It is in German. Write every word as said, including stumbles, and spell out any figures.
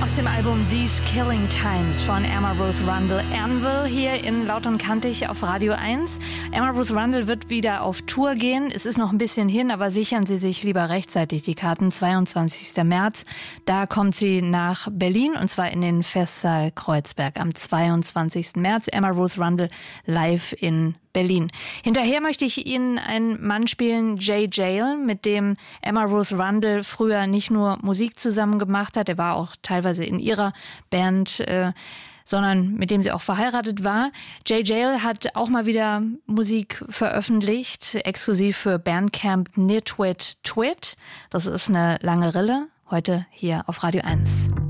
Aus dem Album These Killing Times von Emma Ruth Rundle. Anvil hier in Laut und Kantig auf Radio eins. Emma Ruth Rundle wird wieder auf Tour gehen. Es ist noch ein bisschen hin, aber sichern Sie sich lieber rechtzeitig die Karten. zweiundzwanzigsten März, da kommt sie nach Berlin und zwar in den Festsaal Kreuzberg am zweiundzwanzigsten März. Emma Ruth Rundle live in Berlin. Hinterher möchte ich Ihnen einen Mann spielen, Jay Jail, mit dem Emma Ruth Rundle früher nicht nur Musik zusammen gemacht hat, er war auch teilweise in ihrer Band, äh, sondern mit dem sie auch verheiratet war. Jay Jail hat auch mal wieder Musik veröffentlicht, exklusiv für Bandcamp Nitwit Twit. Das ist eine lange Rille, heute hier auf Radio eins.